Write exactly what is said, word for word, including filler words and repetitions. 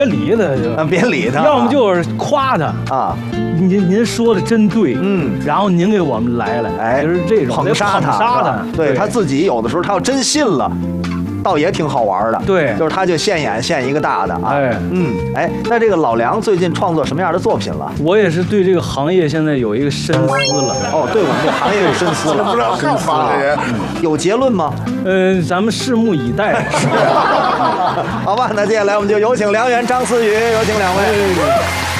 理他就， 啊，别理他， 要么就是夸他啊， 您您说的真对， 嗯， 然后您给我们来来， 哎， 就是这种捧杀他， 杀他， 对他自己有的时候他要真信了。倒也挺好玩的， 对， 就是他就现演现一个大的啊， 哎， 嗯，哎，那这个老梁最近创作什么样的作品了？ 我也是对这个行业现在有一个深思了。 哦，对我们这行业有深思了， 不知道干嘛这人， 有结论吗？ 嗯，咱们拭目以待。 好吧，那接下来我们就有请梁元、张思雨，有请两位。